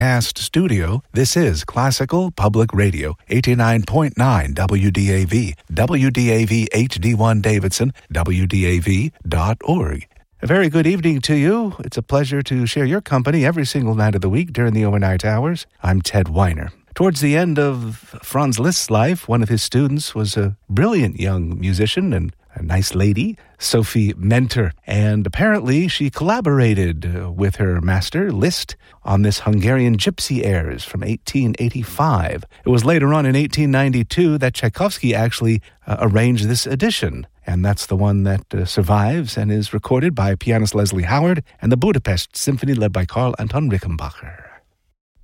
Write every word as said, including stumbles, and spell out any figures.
Cast Studio. This is Classical Public Radio, eighty-nine point nine W D A V, W D A V H D one Davidson, W D A V dot org. A very good evening to you. It's a pleasure to share your company every single night of the week during the overnight hours. I'm Ted Weiner. Towards the end of Franz Liszt's life, one of his students was a brilliant young musician and a nice lady, Sophie Mentor, and apparently she collaborated uh, with her master, Liszt, on this Hungarian gypsy airs from eighteen eighty-five. It was later on in eighteen ninety-two that Tchaikovsky actually uh, arranged this edition, and that's the one that uh, survives and is recorded by pianist Leslie Howard and the Budapest Symphony led by Karl Anton Rickenbacher.